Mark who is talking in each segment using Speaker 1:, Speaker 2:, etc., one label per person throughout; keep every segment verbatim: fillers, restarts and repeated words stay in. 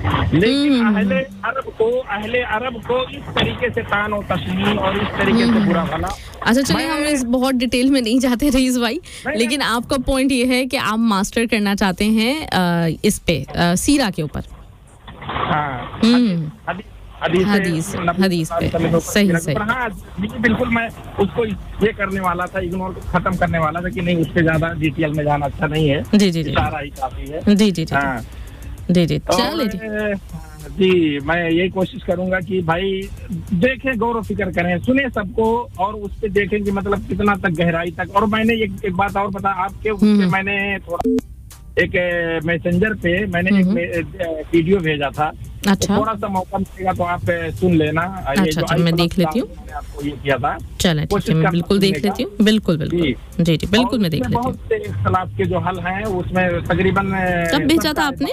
Speaker 1: लेकिन अहले अरब को अहले अरब को इस तरीके से तान और तस्लीम और इस तरीके से बुरा भला।
Speaker 2: अच्छा चलिए, हम इस बहुत डिटेल में नहीं जाते रईस भाई, लेकिन आपका पॉइंट ये है कि आप मास्टर करना चाहते हैं आ, इस पे आ, सीरा के ऊपर।
Speaker 1: हाँ,
Speaker 2: हदीस हदीस हदीस पे सही सही।
Speaker 1: हाँ बिल्कुल, मैं उसको ये करने वाला था, इग्नोर खत्म करने वाला था कि नहीं उस पे ज्यादा डिटेल में जाना अच्छा नहीं है।
Speaker 2: जी जी जी,
Speaker 1: सारा ही काफी है।
Speaker 2: जी जी जी
Speaker 1: हाँ
Speaker 2: जी जी, चलिए जी
Speaker 1: जी, मैं यही कोशिश करूंगा कि भाई देखें, गौर फिक्र करें, सुने सबको और उस पे देखें कि मतलब कितना तक गहराई तक। और मैंने एक, एक बात और बता आपके उस पे मैंने थोड़ा एक मैसेंजर पे मैंने एक वीडियो भेजा था।
Speaker 2: अच्छा,
Speaker 1: तो थोड़ा सा मौका मिलेगा तो आप सुन लेना।
Speaker 2: अच्छा,
Speaker 1: ये जो
Speaker 2: अच्छा, मैं देख लेती हूँ।
Speaker 1: मैंने आपको ये किया था,
Speaker 2: चलें ठीक है, मैं बिल्कुल देख लेती हूँ। बिल्कुल बिल्कुल जी जी बिल्कुल, मैं देख लेती हूँ।
Speaker 1: बहुत से इख्तिलाफ के जो हल हैं उसमें तकरीबन
Speaker 2: कब भेजा था आपने?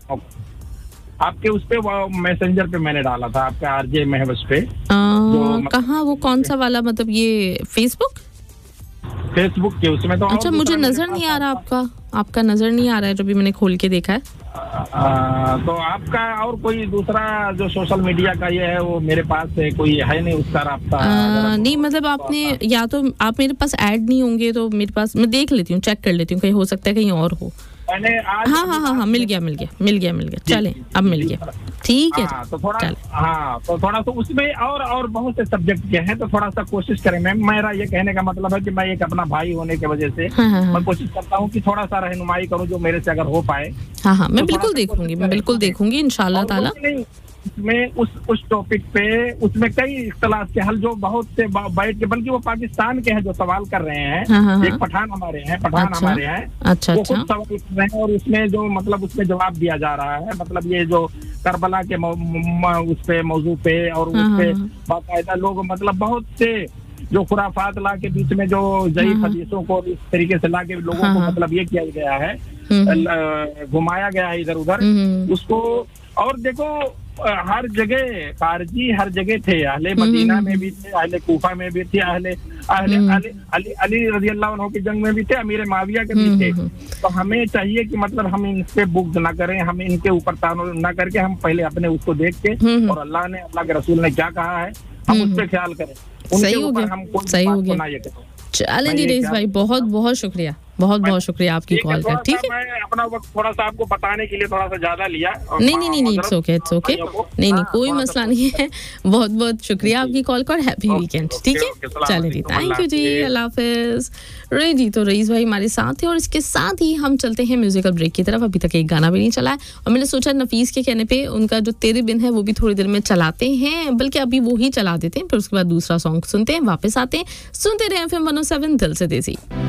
Speaker 1: आपके उस पे वो मैसेंजर पे मैंने डाला था, आपके आरजे महबस पे।
Speaker 2: कहाँ, वो कौन सा वाला, मतलब ये फेसबुक
Speaker 1: फेसबुक के उसमें तो।
Speaker 2: अच्छा, मुझे नजर नहीं आ रहा आपका आपका नजर नहीं आ रहा है जो भी मैंने खोल के देखा है।
Speaker 1: आ, तो आपका और कोई दूसरा जो सोशल मीडिया का ये है वो मेरे पास है, कोई है नहीं उसका राब्ता?
Speaker 2: नहीं मतलब आपने, या तो आप मेरे पास ऐड नहीं होंगे तो मेरे पास, मैं देख लेती हूँ, चेक कर लेती हूँ, कहीं हो सकता है कहीं और हो।
Speaker 1: मैंने आज
Speaker 2: हाँ हाँ हाँ हाँ मिल गया मिल गया मिल गया मिल गया चले, अब मिल गया, ठीक है।
Speaker 1: हाँ, तो थोड़ा हाँ तो थोड़ा सा उसमें और और बहुत से सब्जेक्ट के हैं, तो थोड़ा सा कोशिश करें। मैम मेरा ये कहने का मतलब है कि मैं एक अपना भाई होने की वजह से
Speaker 2: हाँ, हाँ,
Speaker 1: मैं कोशिश करता हूँ कि थोड़ा सा रहनुमाई करूँ जो मेरे से अगर हो पाए।
Speaker 2: हाँ हाँ मैं बिल्कुल देखूंगी, मैं बिल्कुल देखूंगी इंशाल्लाह ताला।
Speaker 1: उसमें उस उस टॉपिक पे उसमें कई इख्तिलाफ के हल जो बहुत से बैठ के, बल्कि वो पाकिस्तान के हैं जो सवाल कर रहे हैं।
Speaker 2: हाँ, हाँ,
Speaker 1: एक पठान हमारे हैं पठान
Speaker 2: अच्छा,
Speaker 1: हमारे हैं
Speaker 2: अच्छा
Speaker 1: वो
Speaker 2: अच्छा
Speaker 1: खुद सवाल कर रहे हैं और उसमें जो मतलब उसमें जवाब दिया जा रहा है, मतलब ये जो करबला के उस पे मौजू पे और उस पे बाकायदा लोग मतलब बहुत से जो खुराफात ला के बीच में जो ज़ईफ़ हदीसों को इस तरीके से ला के लोगों को मतलब ये किया गया है, घुमाया गया है इधर उधर उसको। और देखो हर जगह खारजी हर जगह थे, अहले मदीना में भी थे, अहले कूफा में भी थे, अहले अहले अली अली अली रज़ी अल्लाह अन्हु की जंग में भी थे, अमीर माविया के भी थे। तो हमें चाहिए कि मतलब हम इनसे बुग़्ज़ ना करें, हम इनके ऊपर तानुल ना करके हम पहले अपने उसको देख के और अल्लाह ने अल्लाह के रसूल ने क्या कहा है हम उस पर ख्याल करें।
Speaker 2: सही हो गया, सही हो गया। चलें जी रईस भाई, बहुत बहुत शुक्रिया, बहुत बहुत शुक्रिया आपकी कॉल का। ठीक है,
Speaker 1: मैं अपना वक्त थोड़ा सा आपको बताने के लिए थोड़ा सा ज्यादा लिया।
Speaker 2: नहीं नहीं नहीं इट्स ओके इट्स ओके, नहीं नहीं कोई मसला नहीं है। बहुत बहुत शुक्रिया आपकी कॉल का और हैप्पी वीकेंड। ठीक है, चलें जी, थैंक यू जी, अल्लाह हाफिज। रे जी, तो रईस भाई हमारे साथ है और इसके साथ ही हम चलते हैं म्यूजिकल ब्रेक की तरफ। अभी तक एक गाना भी नहीं चला है और मैंने सोचा नफीस के कहने पे उनका जो तेरे बिन है वो भी थोड़ी देर में चलाते हैं, बल्कि अभी वो ही चला देते हैं, फिर उसके बाद दूसरा सॉन्ग सुनते हैं, वापस आते हैं, सुनते रहे F M one O seven दिल से देसी।